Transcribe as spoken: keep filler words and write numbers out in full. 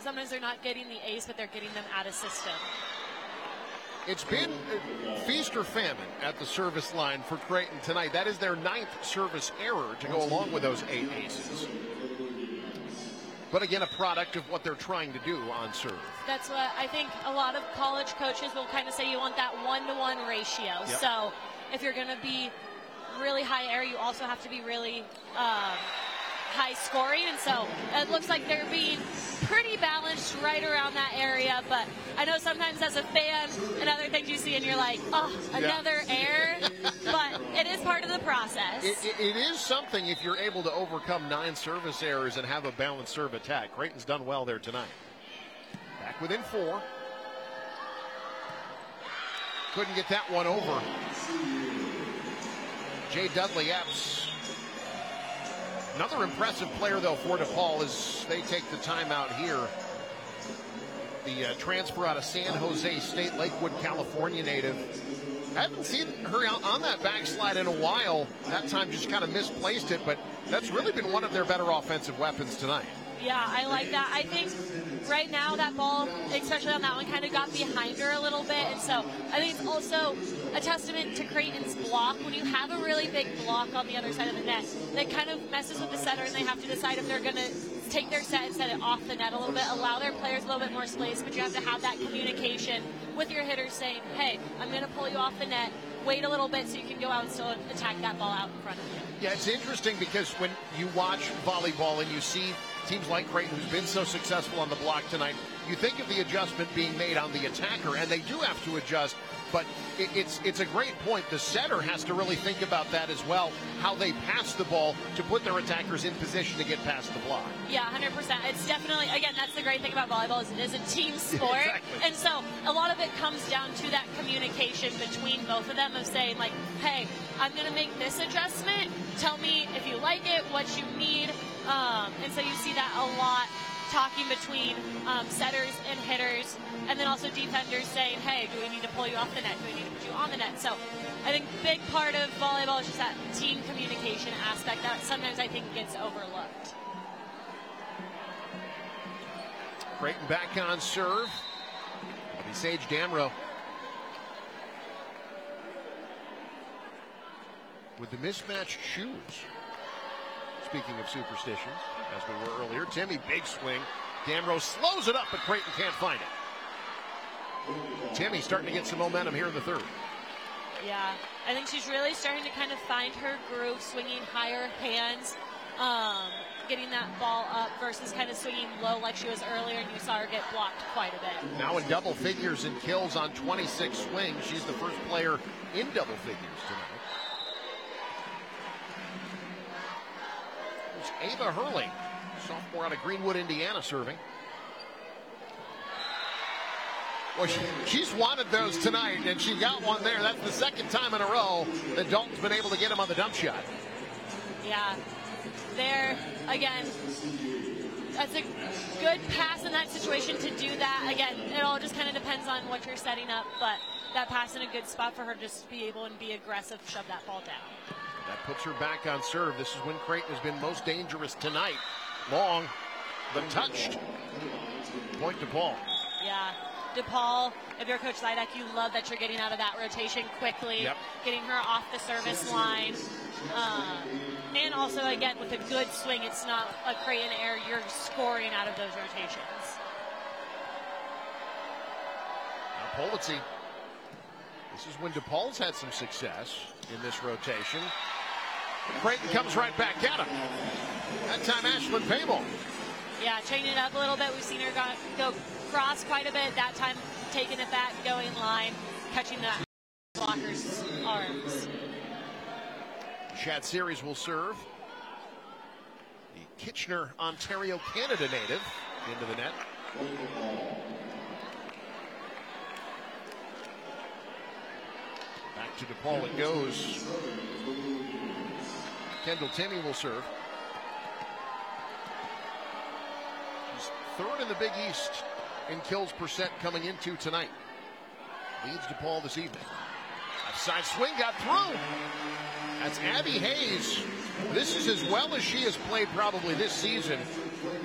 sometimes they're not getting the ace, but they're getting them out of system. It's been feast or famine at the service line for Creighton tonight. That is their ninth service error to go along with those eight aces. But again, a product of what they're trying to do on serve. That's what I think a lot of college coaches will kind of say, you want that one-to-one ratio. Yep. So if you're going to be really high error, you also have to be really um, high scoring. And so it looks like they're being pretty balanced right around that area. But I know sometimes as a fan and other things you see and you're like, oh, another yeah. error. But it is part of the process. It, it, it is something if you're able to overcome nine service errors and have a balanced serve attack. Creighton's done well there tonight. Back within four. Couldn't get that one over. Jay Dudley Epps. Another impressive player, though, for DePaul as they take the timeout here. The uh, transfer out of San Jose State, Lakewood, California native. I haven't seen her on that backslide in a while. That time just kind of misplaced it, but that's really been one of their better offensive weapons tonight. Yeah, I like that. I think right now that ball, especially on that one, kind of got behind her a little bit. And so I think it's also a testament to Creighton's block. When you have a really big block on the other side of the net, that kind of messes with the setter, and they have to decide if they're going to take their set and set it off the net a little bit, allow their players a little bit more space, but you have to have that communication with your hitters saying, hey, I'm going to pull you off the net, wait a little bit so you can go out and still attack that ball out in front of you. Yeah, it's interesting because when you watch volleyball and you see teams like Creighton, who's been so successful on the block tonight, you think of the adjustment being made on the attacker, and they do have to adjust, but it, it's it's a great point. The setter has to really think about that as well, how they pass the ball to put their attackers in position to get past the block. Yeah, one hundred percent. It's definitely, again, that's the great thing about volleyball is it is a team sport. Exactly. And so a lot of it comes down to that communication between both of them of saying, like, hey, I'm going to make this adjustment. Tell me if you like it, what you need. Um, and so you see that a lot, talking between um, setters and hitters, and then also defenders saying, hey, do we need to pull you off the net? Do we need to put you on the net? So I think a big part of volleyball is just that team communication aspect that sometimes I think gets overlooked. Creighton back on serve. It'll be Sage Damrow. With the mismatched shoes. Speaking of superstitions, as we were earlier, Timmy, big swing. Damrow slows it up, but Creighton can't find it. Timmy starting to get some momentum here in the third. Yeah, I think she's really starting to kind of find her groove, swinging higher hands, um, getting that ball up versus kind of swinging low like she was earlier, and you saw her get blocked quite a bit. Now in double figures in kills on twenty-six swings. She's the first player in double figures tonight. Ava Hurley, sophomore out of Greenwood, Indiana, serving. Well, she, she's wanted those tonight, and she got one there. That's the second time in a row that Dalton's been able to get him on the dump shot. Yeah, there, again, that's a good pass in that situation to do that. Again, it all just kind of depends on what you're setting up, but that pass in a good spot for her to just be able and be aggressive, shove that ball down. That puts her back on serve. This is when Creighton has been most dangerous tonight. Long, but touched. Point DePaul. Yeah, DePaul, if you're Coach Zidek, you love that you're getting out of that rotation quickly, yep. getting her off the service line. Um, and also, again, with a good swing, it's not a Creighton error. You're scoring out of those rotations. Now Polizzi. This is when DePaul's had some success in this rotation. Creighton comes right back at him. That time Ashlyn Pable. Yeah, changing it up a little bit. We've seen her go, go cross quite a bit. That time taking it back, going line, catching the blocker's arms. Shad Series will serve. The Kitchener, Ontario, Canada native into the net. Back to DePaul it goes. Kendall Timmy will serve. She's third in the Big East in kills percent coming into tonight. Leads DePaul this evening. Outside swing got through. That's Abby Hayes. This is as well as she has played probably this season.